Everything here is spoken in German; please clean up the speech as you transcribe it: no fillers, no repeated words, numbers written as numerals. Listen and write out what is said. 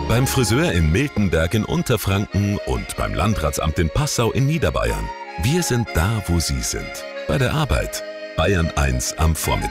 Beim Friseur in Miltenberg in Unterfranken und beim Landratsamt in Passau in Niederbayern. Wir sind da, wo Sie sind. Bei der Arbeit. Bayern 1 am Vormittag.